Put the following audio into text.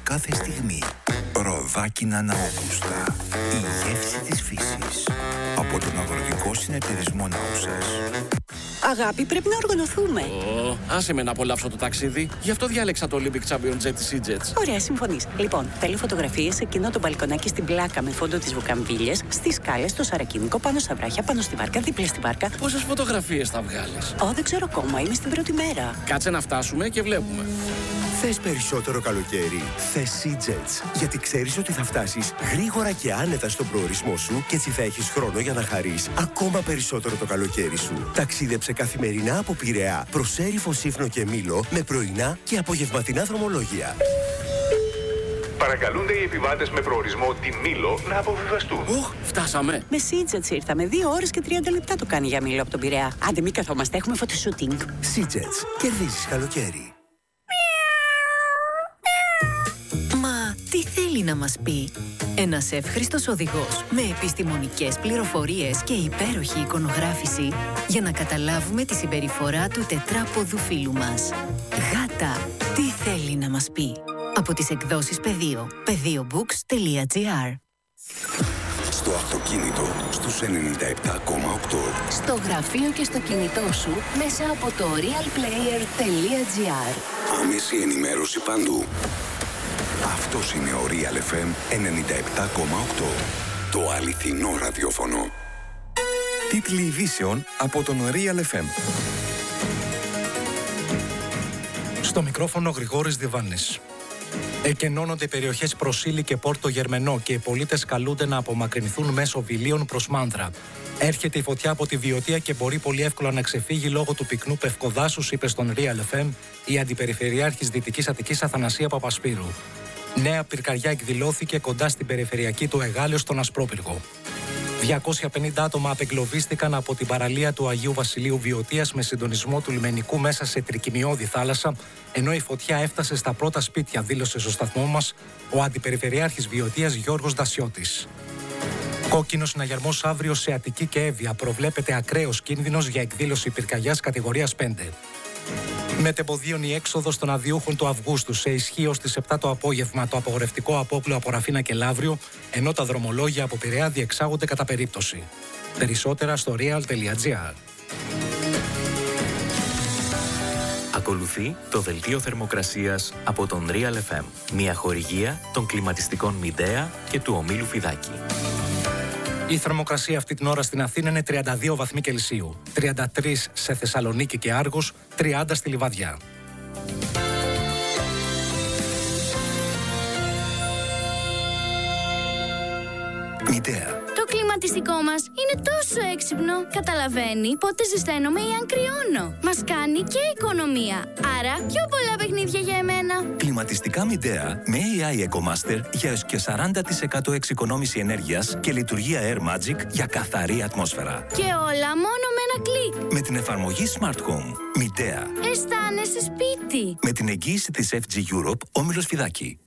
κάθε στιγμή. Ροδάκινα Ναόγουστα. Η γεύση της φύσης. Από τον Αγροτικό Συνεταιρισμό Ναούσας. Αγάπη, πρέπει να οργανωθούμε. Άσε με να απολαύσω το ταξίδι. Γι' αυτό διάλεξα το Olympic Champion Jet της EasyJet. Ωραία, συμφωνείς. Λοιπόν, θέλω φωτογραφίες σε εκείνο το μπαλκονάκι στην πλάκα με φόντο τις βουκαμβίλιες, στις σκάλες, στο Σαρακίνικο, πάνω στα βράχια, πάνω στη βάρκα, δίπλα στη βάρκα. Πόσες φωτογραφίες θα βγάλεις? Δεν ξέρω ακόμα. Είμαι στην πρώτη μέρα. Κάτσε να φτάσουμε και βλέπουμε. Θες περισσότερο καλοκαίρι? Θες EasyJet. Γιατί ξέρεις ότι θα φτάσεις γρήγορα και άνετα στον προορισμό σου και έτσι θα έχεις χρόνο για να χαρείς ακόμα περισσότερο το καλοκαίρι σου. Ταξίδεψε καθημερινά από Πειραιά προς Έρυφο, Σύφνο και Μήλο με πρωινά και απογευματινά δρομολόγια. Παρακαλούνται οι επιβάτες με προορισμό τη Μήλο να αποβιβαστούν. Φτάσαμε. Με EasyJet ήρθαμε. 2 ώρες και 30 λεπτά το κάνει για Μήλο από τον Πειραιά. Άντε, μην καθόμαστε. Έχουμε φωτοσούτινγκ. EasyJet. Κερδίζεις καλοκαίρι. Μα τι θέλει να μας πει? Ένας εύχριστος οδηγός με επιστημονικές πληροφορίες και υπέροχη εικονογράφηση για να καταλάβουμε τη συμπεριφορά του τετράποδου φίλου μας. Γάτα, τι θέλει να μας πει? Από τις εκδόσεις Πεδίο. Pedeobooks.gr. Στο αυτοκίνητο στους 97,8. Στο γραφείο και στο κινητό σου μέσα από το realplayer.gr. Άμεση ενημέρωση παντού. Αυτός είναι ο Real FM 97,8. Το αληθινό ραδιόφωνο. Τίτλοι ειδήσεων από τον Real FM. Στο μικρόφωνο Γρηγόρης Διβάνης. Εκενώνονται οι περιοχές Προσήλη και Πόρτο Γερμενό και οι πολίτες καλούνται να απομακρυνθούν μέσω Βιλίων προς Μάνδρα. Έρχεται η φωτιά από τη Βιωτία και μπορεί πολύ εύκολα να ξεφύγει λόγω του πυκνού πευκοδάσους, είπε στον Real FM η Αντιπεριφερειάρχης Δυτικής Αττικής Αθανασία Παπασπύρου. Νέα πυρκαγιά εκδηλώθηκε κοντά στην περιφερειακή του Εγάλεως στον Ασπρόπυργο. 250 άτομα απεγκλωβίστηκαν από την παραλία του Αγίου Βασιλείου Βιωτίας με συντονισμό του λιμενικού μέσα σε τρικυμιώδη θάλασσα, ενώ η φωτιά έφτασε στα πρώτα σπίτια, δήλωσε στο σταθμό μας ο Αντιπεριφερειάρχης Βιωτίας Γιώργος Δασιώτης. Κόκκινος συναγερμός αύριο σε Αττική και Εύβοια. Προβλέπεται ακραίος κίνδυνος για εκδήλωση πυρκαγιάς κατηγορίας 5. Μετεμποδίων η έξοδος των αδειούχων του Αυγούστου. Σε ισχύ ως τις 7 το απόγευμα το απογορευτικό απόπλο από Ραφίνα και Λαύριο, ενώ τα δρομολόγια από Πειραιά διεξάγονται κατά περίπτωση. Περισσότερα στο real.gr. Ακολουθεί το δελτίο θερμοκρασίας από τον Real FM. Μια χορηγία των κλιματιστικών Μιντέα και του ομίλου Φιδάκη. Η θερμοκρασία αυτή την ώρα στην Αθήνα είναι 32 βαθμοί Κελσίου, 33 σε Θεσσαλονίκη και Άργος, 30 στη Λιβαδιά. Μητέα. Το κλιματιστικό μας είναι τόσο έξυπνο. Καταλαβαίνει πότε ζεσταίνομαι ή αν κρυώνω. Μας κάνει και οικονομία. Άρα πιο πολλά παιχνίδια για εμένα. Κλιματιστικά Μητέα με AI EcoMaster για έως και 40% εξοικονόμηση ενέργειας και λειτουργία Air Magic για καθαρή ατμόσφαιρα. Και όλα μόνο με ένα κλικ. Με την εφαρμογή Smart Home. Μητέα. Αισθάνεσαι σπίτι. Με την εγγύηση της FG Europe, όμιλος Φιδάκη.